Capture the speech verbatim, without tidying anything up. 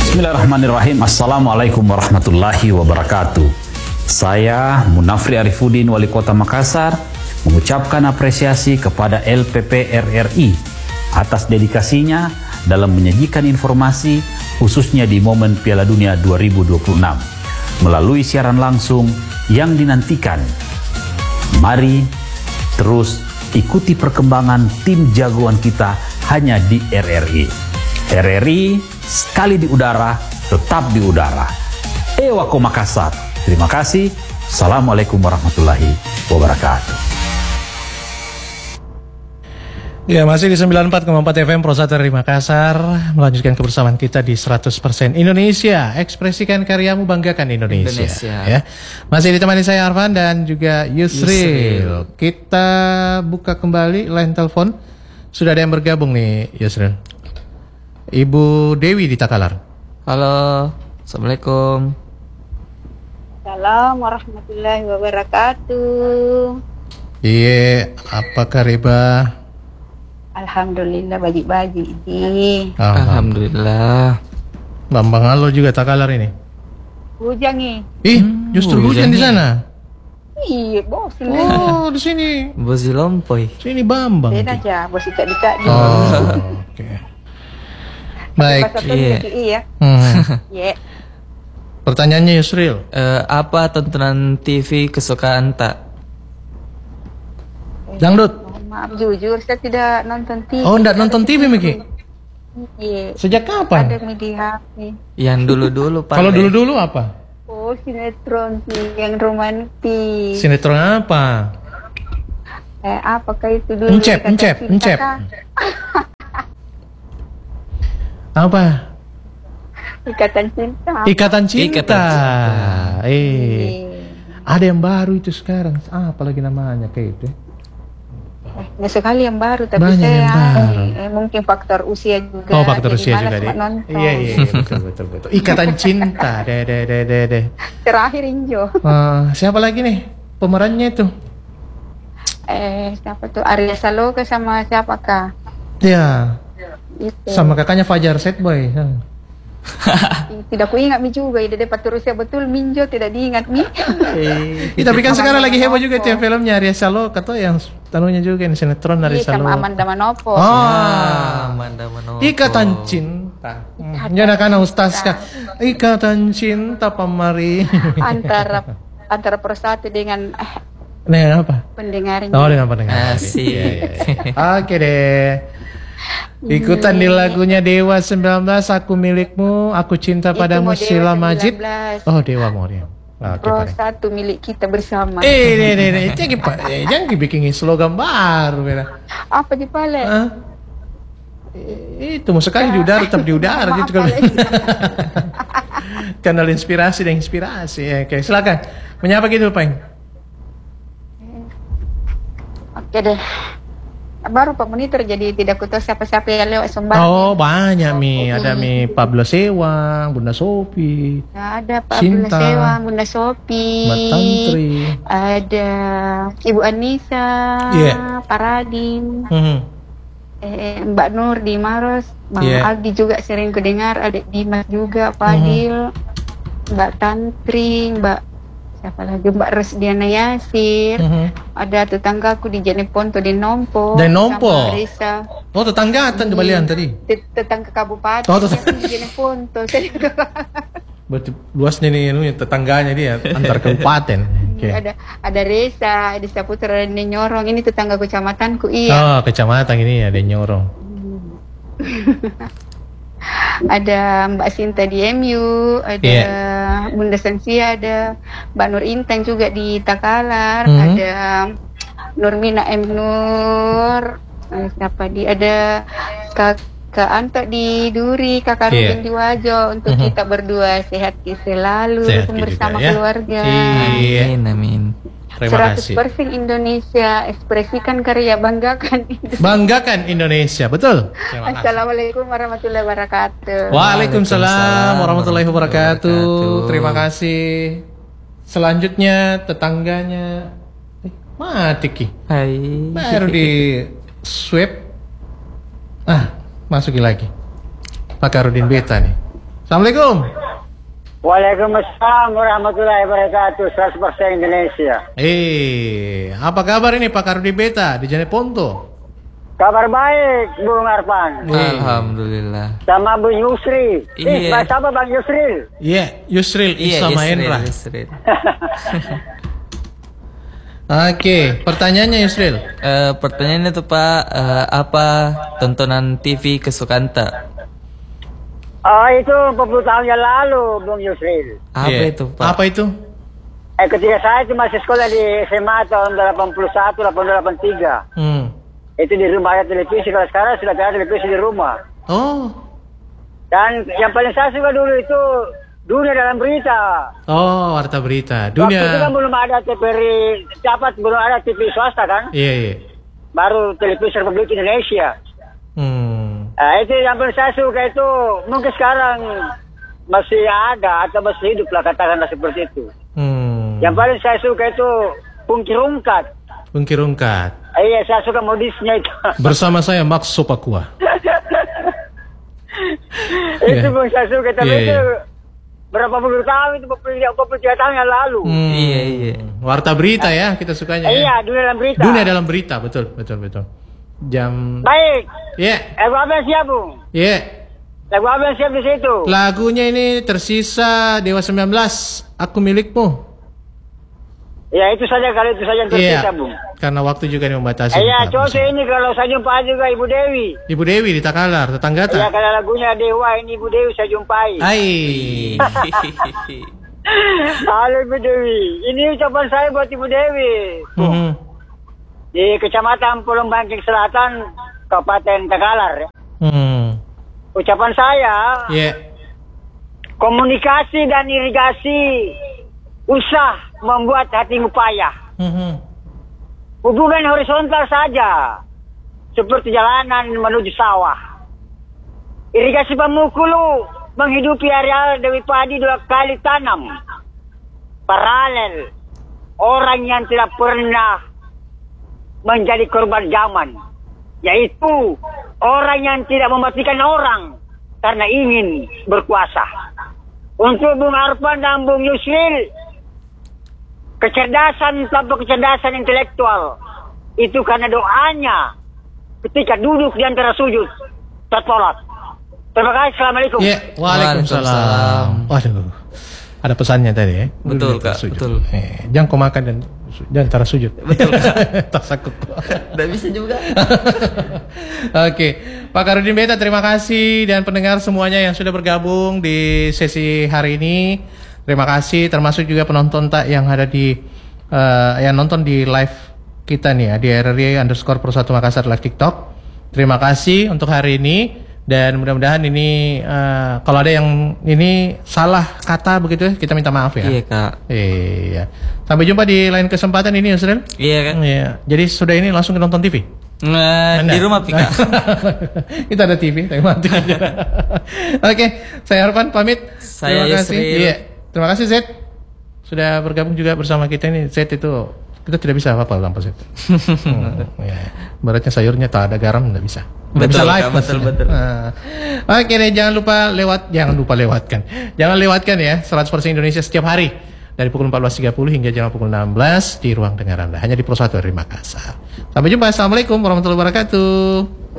Bismillahirrahmanirrahim. Assalamualaikum warahmatullahi wabarakatuh. Saya Munafri Arifudin, Wali Kota Makassar, mengucapkan apresiasi kepada L P P R R I atas dedikasinya dalam menyajikan informasi khususnya di momen Piala Dunia dua ribu dua puluh enam melalui siaran langsung yang dinantikan. Mari terus ikuti perkembangan tim jagoan kita hanya di R R I. R R I sekali di udara, tetap di udara. Ewako Makassar. Terima kasih. Assalamualaikum warahmatullahi wabarakatuh. Ya, masih di sembilan puluh empat koma empat F M Prosata dari Makassar, melanjutkan kebersamaan kita di seratus persen Indonesia. Ekspresikan karyamu, banggakan Indonesia. Indonesia. Ya. Masih ditemani saya Arfan dan juga Yusril. Yusril. Kita buka kembali line telepon. Sudah ada yang bergabung nih, Yusril. Ibu Dewi di Takalar. Halo, Assalamualaikum. Assalamualaikum warahmatullahi wabarakatuh. Iya, apa kabar? Alhamdulillah, baji-baji. Alhamdulillah. Bambang Halo juga Takalar ini. Hujan nih. Ih, justru hmm, hujan di sana. Iya, bos. Oh, di sini. Bos di Lompoy. Sini Bambang. Beda aja, bos ikat-ikat. Oh, oke. Okay. Baik. Iya. Iya. Hmm. Yeah. Pertanyaannya Yusril. Uh, apa tontonan T V kesukaan tak? Dangdut. Maaf jujur, saya tidak nonton T V. Oh, enggak nonton T V, Miki? Iya. Sejak kapan? Ada di H P. Yang dulu-dulu, Pak. Kalau dulu-dulu apa? Oh, sinetron yang romantis. Sinetron apa? Eh, apakah itu dulu? Encep, encep, encep. Apa? Ikatan cinta. Ikatan cinta. Ikatan cinta. Eh, yeah. Ada yang baru itu sekarang. Ah, apalagi namanya kayak itu. Nah, sekali yang baru, tapi banyak saya yang baru. Eh, mungkin faktor usia juga. Oh, faktor usia juga deh. Iya, iya, betul, betul, betul. Ikatan cinta, deh, deh, deh, deh, deh. Terakhir Injo. Uh, siapa lagi nih pemerannya itu? Eh, siapa tuh? Arya Saloka sama siapakah? Ya. Itu. Sama kakaknya Fajar Setboy. Hmm. Tidak ku ingat mi juga. Ide faktor usia betul Minjo tidak diingat mi. Eh, tapi kan sekarang lagi heboh juga tuh yang filmnya Arya Saloka tuh yang tanunya juga yang sinetron Arya Saloka. Sama Amanda Manopo. Oh, ah, Amanda Manopo. Ikatan cinta. Jangan karena ustaz kan. Ikatan cinta pamari. Antara antara persatu dengan eh, dengan apa? Pendengarnya. Oh, dengan pendengar. Asik. Ya, ya, ya. Oke deh. Ikutan di lagunya Dewa sembilan belas, Aku Milikmu, Aku Cinta Padamu, Sheila Majid. Oh, Dewa Moria. Pro satu milik kita bersama. Eh, nih, nih, nih. Jangan, eh, jangan dibikin slogan baru, Bella. Apa di pale? Huh? Eh, itu mau sekali di udara, tetap di udara gitu kan. Channel inspirasi dan inspirasi. Oke, silakan. Menyapa gitu, Peng. Oke deh. Baru Pak Monitor jadi tidak kutus siapa-siapa yang lewat Sumbar. Oh, banyak mi, ada mi Pablo Sewang, Bunda Sopi. Nah, ada Pablo Cinta. Sewang, Bunda Sopi. Mbak Tantri. Ada Ibu Anissa, yeah. Paradin. Mm-hmm. Eh, Mbak Nur di Maros, Bang yeah. Aldi juga sering kudengar, Adik Dimas juga, Fadil, mm-hmm. Mbak Tantri, Mbak siapa lagi, Mbak Rosdiana Yasir, mm-hmm. ada tetanggaku di Jeneponto di Nompo, di Nompo, Risa. Oh, tetangga di Balian tadi. Tetangga kabupaten. Oh, tetangga di Jeneponto. Berarti luasnya nih, ini tetangganya dia antar kabupaten. Okay. Ada ada Risa, ada Saputra dan Nyorong. Ini tetangga kecamatanku, iya. Oh, kecamatan ini ada Nyorong. Ada Mbak Sinta di M U, ada yeah. Bunda Sansia, ada Mbak Nur Intan juga di Takalar, mm-hmm. ada Nurmina M Nur, siapa di, ada Kak Anta di Duri, Kakak yeah. Rubin di Wajo. Untuk mm-hmm. kita berdua sehat selalu sehat bersama juga, ya? Keluarga. Iya. Amin, amin. Terima kasih. seratus persen Indonesia, ekspresikan karya, banggakan Indonesia. Banggakan Indonesia, betul. Assalamualaikum warahmatullahi wabarakatuh. Waalaikumsalam warahmatullahi wabarakatuh. Terima kasih. Selanjutnya tetangganya eh, mati Ki. Hai. Baru di swab. Ah, masukin lagi. Pak Karudin Beta nih. Assalamualaikum. Waalaikumsalam warahmatullahi wabarakatuh. seratus persen Indonesia. Eh, apa kabar ini Pak Karudi Beta di Jeneponto? Kabar baik, Bung Arfan. Alhamdulillah. Sama Bung Yusri. Iya. Eh, bahasa apa Bang Yusril? Iya, Yusril Iya, Isa Yusril, Mahendra. Yusril. Oke, pertanyaannya Yusril. Eh, pertanyaannya tuh Pak, eh, apa tontonan T V kesukaan tak? Oh, itu empat puluh tahun yang lalu, Bung Yusril. Apa Iya. itu Pak? Apa itu? Eh, ketika saya itu masih sekolah di S M A tahun delapan puluh satu, delapan puluh delapan tiga. Hmm. Itu di rumah ada televisi. Kalau sekarang sudah ada televisi di rumah. Oh. Dan yang paling saya suka dulu itu Dunia Dalam Berita. Oh, warta berita. Waktu itu Dunia. kan belum ada T V dapat, belum ada T V swasta kan? Iya, iya. Baru televisi Republik Indonesia. Hmm. Nah, itu yang paling saya suka itu mungkin sekarang masih ada atau masih hidup lah katakanlah seperti itu. Hmm. Yang paling saya suka itu Pungkirungkat. Pungkirungkat. Eh, iya, saya suka modisnya itu. Bersama saya Max Sopakua. Itu Iya. pun saya suka, tapi Iya, itu iya. berapa puluh tahun itu, beberapa puluh tiga tahun yang lalu. Hmm. Iya, iya. Warta berita ya kita sukanya. Eh, ya. iya, Dunia Dalam Berita. Dunia dalam berita, betul, betul, betul. Jam. Baik. Iya, Lagu apa yang siap, Bung? iya. Lagu apa yang siap di situ? Lagunya ini tersisa Dewa sembilan belas, Aku Milikmu. Ya, itu saja, kalau itu saja yang Iya. tersisa, Bung. Karena waktu juga ini membatasi. Eh, iya, Pak coba Musa. ini kalau saya jumpa juga Ibu Dewi. Ibu Dewi di Takalar, tetangga Iya, tak? kalau lagunya Dewa, ini Ibu Dewi saya jumpai. Hai. Halo Ibu Dewi, ini ucapan saya buat Ibu Dewi. Hmm. Di Kecamatan Pulau Bangkeng Selatan, Kabupaten Takalar. Hmm. Ucapan saya, Iya. komunikasi dan irigasi usah membuat hatimu payah. Hmm. Hubungan horizontal saja, seperti jalanan menuju sawah. Irigasi pemukulu menghidupi areal Dewi Padi dua kali tanam. Paralel, orang yang tidak pernah menjadi korban zaman, yaitu orang yang tidak mematikan orang karena ingin berkuasa. Untuk Bung Arfan dan Bung Yusril, kecerdasan tanpa kecerdasan intelektual itu karena doanya ketika duduk di antara sujud tertolak. Terima kasih. Assalamualaikum. Iya. Waalaikumsalam. Waalaikumsalam. Waduh. Ada pesannya tadi ya. Betul, Duduk Kak, sujud. betul. Eh, jangan kau makan dan dan antara sujud. Betul. Tak sakut. Nggak bisa juga. Oke, Pak Karudin Beta, terima kasih dan pendengar semuanya yang sudah bergabung di sesi hari ini. Terima kasih, termasuk juga penonton tak yang ada di uh, yang nonton di live kita nih ya di R R Y underscore Pro satu Makassar live TikTok. Terima kasih untuk hari ini dan mudah-mudahan ini uh, kalau ada yang ini salah kata begitu ya, kita minta maaf ya. Iya Kak. Iya. Sampai jumpa di lain kesempatan ini Yusril. Iya Kak. Iya. Jadi sudah ini langsung ke nonton T V. Nah, di rumah Pika. Kita ada T V, tapi mati aja. Oke, saya Arfan pamit. Saya Terima kasih. Yusril. Iya. Terima kasih Zed. Sudah bergabung juga bersama kita ini. Zed itu kita tidak bisa apa-apa tanpa Zed. hmm, ya. Beratnya sayurnya tak ada garam tidak bisa. Nggak Betul, bisa live. Kak, betul, betul. Nah. Oke deh, jangan lupa lewat, jangan lupa lewatkan. Jangan lewatkan ya seratus persen Indonesia setiap hari dari pukul empat belas tiga puluh hingga jam pukul enam belas di ruang dengar Anda hanya di Pro satu R R Y Makassar. Sampai jumpa. Assalamualaikum warahmatullahi wabarakatuh.